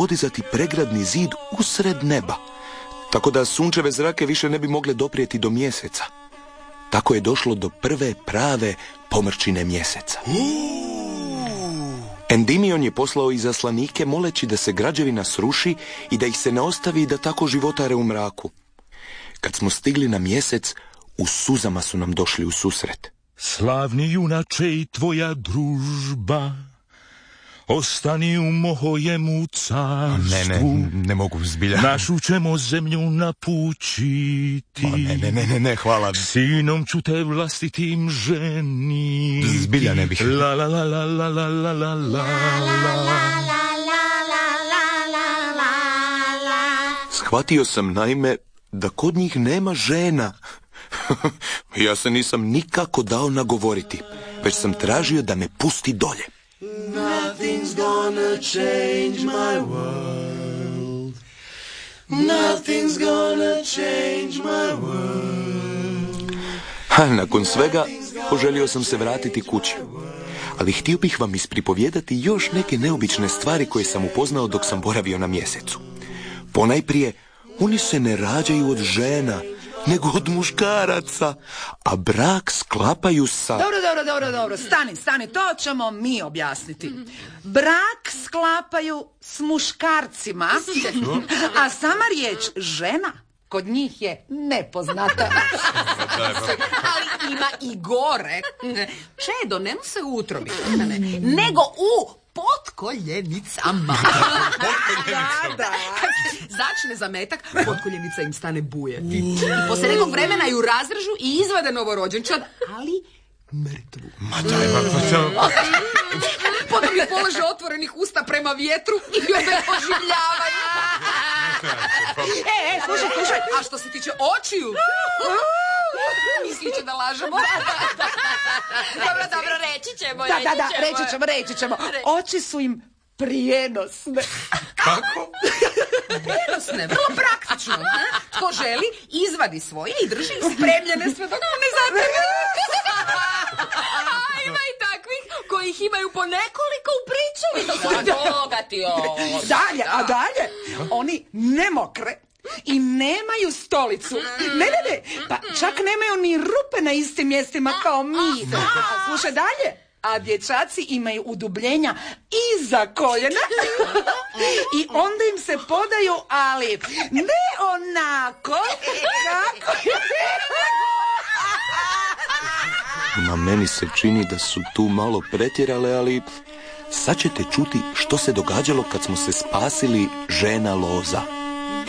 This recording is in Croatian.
podizati pregradni zid usred neba, tako da sunčeve zrake više ne bi mogle doprijeti do mjeseca. Tako je došlo do prve prave pomrčine mjeseca. Endimion je poslao izaslanike moleći da se građevina sruši i da ih se ne ostavi da tako životare u mraku. Kad smo stigli na mjesec, u suzama su nam došli u susret. Slavni junače i tvoja družba ostani u mojemu carstvu. Ne mogu zbilja. Našu ćemo zemlju napučiti. Ne, hvala. Sinom ću te vlastitim ženiti. Zbilja ne bih. La la la la la la la la la la. Shvatio sam naime da kod njih nema žena. Ja se nisam nikako dao nagovoriti, već sam tražio da me pusti dolje. Nothing's gonna change my world. Nothing's gonna change my world. Nakon svega, poželio sam se vratiti kući. Ali htio bih vam ispripovijedati još neke neobične stvari koje sam upoznao dok sam boravio na mjesecu. Ponajprije, oni se ne rađaju od žena, nego od muškaraca, a brak sklapaju sa... Dobro, stani, to ćemo mi objasniti. Brak sklapaju s muškarcima, a sama riječ žena kod njih je nepoznata. Ali ima i gore. Čedo ne nose u utrobi, nego u potkoljenicama. Da. Kad se začne zametak, potkoljenica im stane bujati. I poslije nekog vremena ju razrežu i izvade novorođenčad, ali mrtvu. Potom ju polože otvorenih usta prema vjetru i onda je oživljavaju. Slušaj, a što se tiče očiju, mislit će da lažemo. Dobro, reći ćemo. Reći ćemo. Oči su im prijenosne. Kako? Prijenosne, vrlo praktično. Tko želi, izvadi svoje i drži ih spremljene sve dok ne zatrve. A ima i takvih koji ih imaju po nekoliko u pričavi. Bogati ovo. Dalje, oni nemokre i nemaju stolicu. Ne, pa čak nemaju ni rupe na istim mjestima kao mi. Slušaj dalje. A dječaci imaju udubljenja iza koljena i onda im se podaju, ali ne onako kako je. Meni se čini da su tu malo pretjerale, ali sad ćete čuti što se događalo kad smo se spasili žena loza.